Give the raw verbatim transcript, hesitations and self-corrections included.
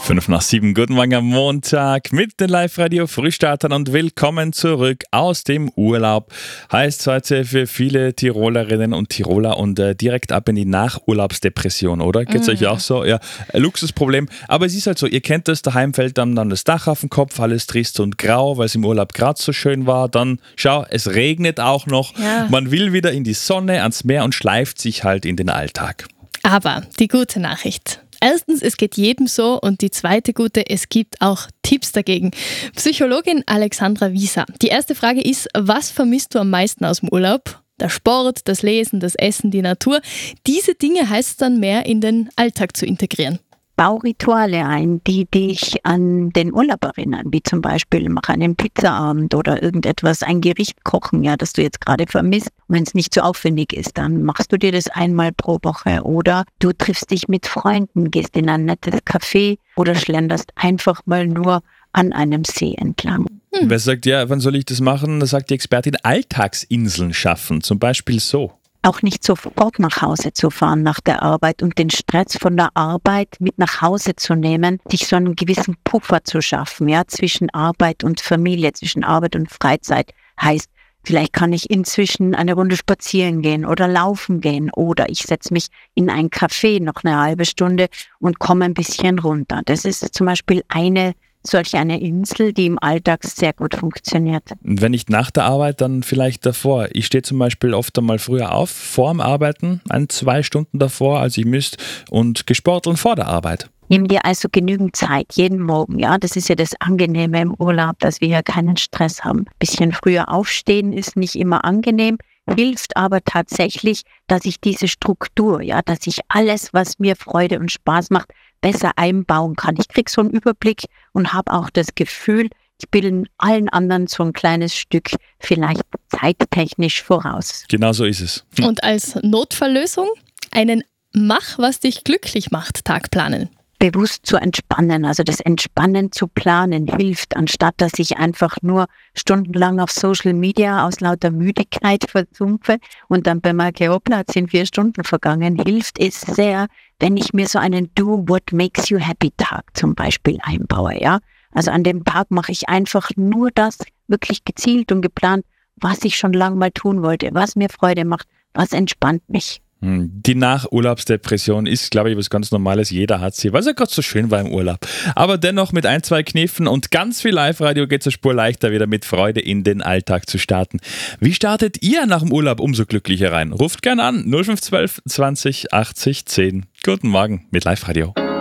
Fünf nach sieben, guten Morgen am Montag mit den Live-Radio-Frühstartern und willkommen zurück aus dem Urlaub. Heißt heute für viele Tirolerinnen und Tiroler und äh, direkt ab in die Nachurlaubsdepression, oder? Geht's mm. euch auch so? Ja, ein Luxusproblem. Aber es ist halt so, ihr kennt das, daheim fällt dann, dann das Dach auf den Kopf, alles trist und grau, weil es im Urlaub gerade so schön war. Dann, schau, es regnet auch noch. Ja. Man will wieder in die Sonne, ans Meer und schleift sich halt in den Alltag. Aber die gute Nachricht. Erstens, es geht jedem so, und die zweite gute, es gibt auch Tipps dagegen. Psychologin Alexandra Wieser. Die erste Frage ist, was vermisst du am meisten aus dem Urlaub? Der Sport, das Lesen, das Essen, die Natur. Diese Dinge heißt es dann mehr in den Alltag zu integrieren. Bau Rituale ein, die dich an den Urlaub erinnern, wie zum Beispiel mach einen Pizzaabend oder irgendetwas, ein Gericht kochen, ja, das du jetzt gerade vermisst. Wenn es nicht so aufwendig ist, dann machst du dir das einmal pro Woche oder du triffst dich mit Freunden, gehst in ein nettes Café oder schlenderst einfach mal nur an einem See entlang. Hm. Wer sagt, ja, wann soll ich das machen? Da sagt die Expertin, Alltagsinseln schaffen, zum Beispiel so. Auch nicht sofort nach Hause zu fahren nach der Arbeit und den Stress von der Arbeit mit nach Hause zu nehmen, sich so einen gewissen Puffer zu schaffen, ja, zwischen Arbeit und Familie, zwischen Arbeit und Freizeit. Heißt, vielleicht kann ich inzwischen eine Runde spazieren gehen oder laufen gehen oder ich setze mich in ein Café noch eine halbe Stunde und komme ein bisschen runter. Das ist zum Beispiel eine solch eine Insel, die im Alltag sehr gut funktioniert. Und wenn nicht nach der Arbeit, dann vielleicht davor. Ich stehe zum Beispiel oft einmal früher auf, vor dem Arbeiten, ein, zwei Stunden davor, als ich müsste, und gesporteln vor der Arbeit. Nimm dir also genügend Zeit, jeden Morgen. Ja, das ist ja das Angenehme im Urlaub, dass wir ja keinen Stress haben. Ein bisschen früher aufstehen ist nicht immer angenehm, hilft aber tatsächlich, dass ich diese Struktur, ja, dass ich alles, was mir Freude und Spaß macht, besser einbauen kann. Ich kriege so einen Überblick und habe auch das Gefühl, ich bin allen anderen so ein kleines Stück vielleicht zeittechnisch voraus. Genau so ist es. Hm. Und als Notfalllösung einen Mach, was dich glücklich macht, Tag planen. Bewusst zu entspannen, also das Entspannen zu planen hilft, anstatt dass ich einfach nur stundenlang auf Social Media aus lauter Müdigkeit versumpfe und dann bemerke, hoppla, jetzt sind vier Stunden vergangen, hilft es sehr, wenn ich mir so einen Do What Makes You Happy Tag zum Beispiel einbaue, ja. Also an dem Tag mache ich einfach nur das, wirklich gezielt und geplant, was ich schon lange mal tun wollte, was mir Freude macht, was entspannt mich. Die Nachurlaubsdepression ist, glaube ich, was ganz Normales. Jeder hat sie, weil es ja gerade so schön war im Urlaub. Aber dennoch mit ein, zwei Kniffen und ganz viel Live-Radio geht es eine Spur leichter, wieder mit Freude in den Alltag zu starten. Wie startet ihr nach dem Urlaub umso glücklicher rein? Ruft gerne an null fünf zwölf zwanzig achtzig zehn. Guten Morgen mit Live-Radio.